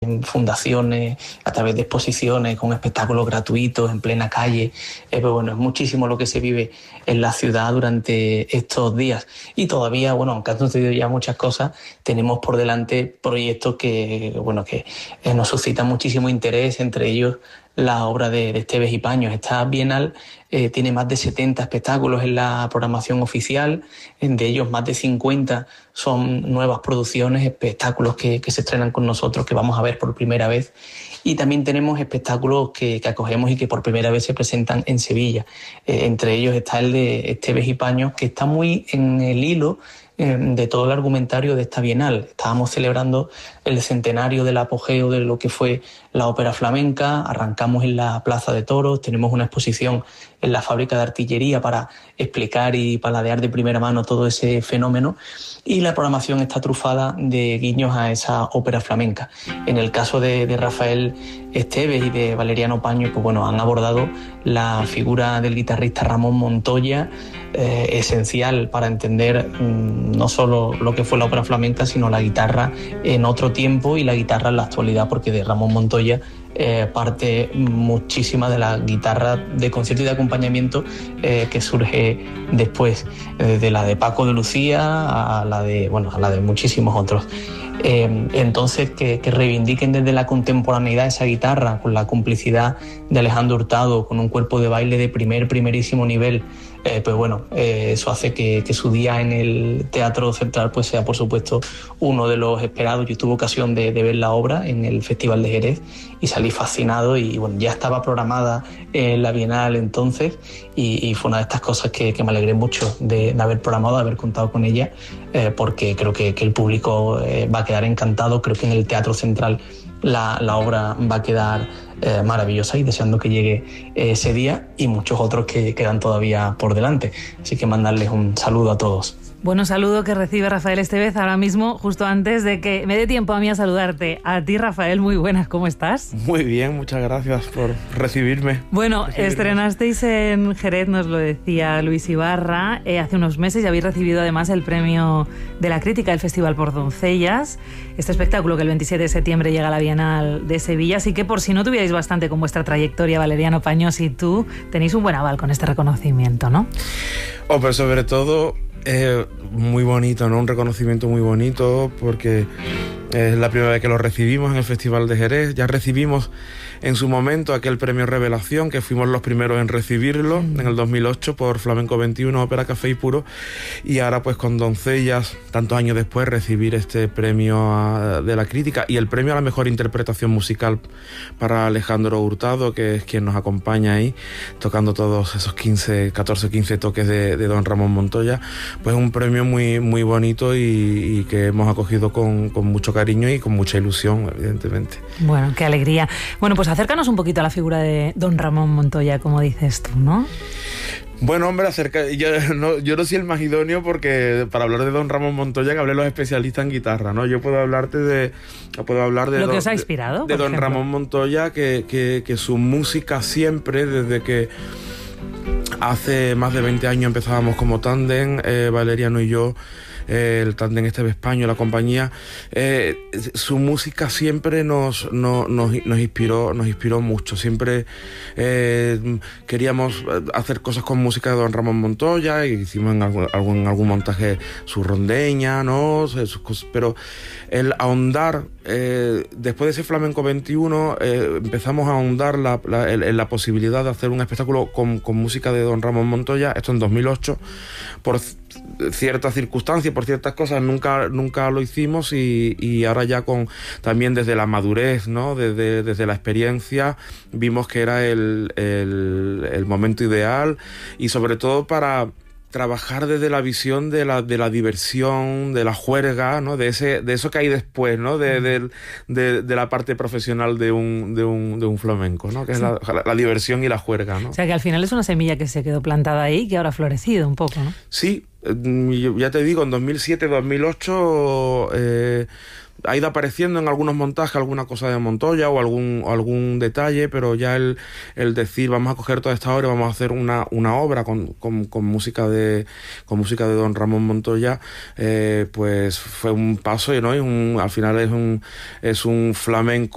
en fundaciones, a través de exposiciones, con espectáculos gratuitos en plena calle. Pero bueno, es muchísimo lo que se vive en la ciudad durante estos días. Y todavía, bueno, aunque han sucedido ya muchas cosas, tenemos por delante proyectos que nos suscitan muchísimo interés, entre ellos la obra de Esteves y Paños. Esta Bienal tiene más de 70 espectáculos en la programación oficial, de ellos más de 50 son nuevas producciones, espectáculos que se estrenan con nosotros, que vamos a ver por primera vez, y también tenemos espectáculos que acogemos y que por primera vez se presentan en Sevilla. Entre ellos está el de Esteves y Paños, que está muy en el hilo de todo el argumentario de esta Bienal. Estábamos celebrando el centenario del apogeo de lo que fue la ópera flamenca, arrancamos en la Plaza de Toros, tenemos una exposición en la fábrica de artillería para explicar y paladear de primera mano todo ese fenómeno, y la programación está trufada de guiños a esa ópera flamenca. En el caso de Rafael Esteves y de Valeriano Paños, pues bueno, han abordado la figura del guitarrista Ramón Montoya, esencial para entender no solo lo que fue la ópera flamenca, sino la guitarra en otro tiempo y la guitarra en la actualidad, porque de Ramón Montoya parte muchísima de la guitarra de concierto y de acompañamiento que surge después, de la de Paco de Lucía a la de muchísimos otros. Entonces que reivindiquen desde la contemporaneidad esa guitarra, con la complicidad de Alejandro Hurtado, con un cuerpo de baile de primerísimo nivel. Pues bueno, eso hace que su día en el Teatro Central pues sea, por supuesto, uno de los esperados. Yo tuve ocasión de ver la obra en el Festival de Jerez y salí fascinado, y bueno, ya estaba programada la Bienal entonces, y fue una de estas cosas que me alegré mucho de haber programado, de haber contado con ella, porque creo que el público va a quedar encantado. Creo que en el Teatro Central la obra va a quedar maravillosa, y deseando que llegue ese día y muchos otros que quedan todavía por delante. Así que mandarles un saludo a todos. Bueno, saludo que recibe Rafael Esteves ahora mismo, justo antes de que me dé tiempo a mí a saludarte. A ti, Rafael, muy buenas, ¿cómo estás? Muy bien, muchas gracias por recibirme. Bueno, estrenasteis en Jerez, nos lo decía Luis Ibarra, hace unos meses, y habéis recibido además el premio de la crítica del Festival por Doncellas, este espectáculo que el 27 de septiembre llega a la Bienal de Sevilla. Así que, por si no tuvierais bastante con vuestra trayectoria, Valeriano Paños y tú, tenéis un buen aval con este reconocimiento, ¿no? Pero sobre todo, muy bonito, ¿no? Un reconocimiento muy bonito, porque es la primera vez que lo recibimos en el Festival de Jerez. Ya recibimos en su momento aquel premio Revelación, que fuimos los primeros en recibirlo en el 2008 por Flamenco 21, Ópera, Café y Puro, y ahora pues con Doncellas, tantos años después, recibir este premio de la crítica y el premio a la mejor interpretación musical para Alejandro Hurtado, que es quien nos acompaña ahí, tocando todos esos 15 toques de don Ramón Montoya. Pues un premio muy, muy bonito y que hemos acogido con mucho cariño y con mucha ilusión, evidentemente. Bueno, qué alegría. Bueno, pues acércanos un poquito a la figura de don Ramón Montoya, como dices tú, ¿no? Bueno, hombre, yo no soy el más idóneo para hablar de don Ramón Montoya, que hablé los especialistas en guitarra, ¿no? Yo puedo hablar de lo que os ha inspirado, de don Ramón Montoya, que su música siempre, desde que hace más de 20 años empezábamos como tándem, Valeriano y yo, el tándem Esteves Paños, la compañía, su música siempre nos inspiró mucho. Siempre queríamos hacer cosas con música de don Ramón Montoya, y hicimos en algún montaje su rondeña, ¿no? Pero el ahondar, después de ese Flamenco 21, empezamos a ahondar en la posibilidad de hacer un espectáculo con música de don Ramón Montoya. Esto en 2008, por ciertas circunstancias, por ciertas cosas, nunca lo hicimos, y ahora ya también desde la madurez, ¿no? Desde la experiencia, vimos que era el momento ideal, y sobre todo para trabajar desde la visión de la diversión, de la juerga, ¿no? De eso que hay después, ¿no? De la parte profesional de un flamenco, ¿no? Que es la diversión y la juerga, ¿no? O sea, que al final es una semilla que se quedó plantada ahí, que ahora ha florecido un poco, ¿no? Sí, ya te digo, en 2007, 2008 ha ido apareciendo en algunos montajes alguna cosa de Montoya o algún detalle, pero ya el decir vamos a coger toda esta obra y vamos a hacer una obra con música de don Ramón Montoya, pues fue un paso, ¿no? Al final es un flamenco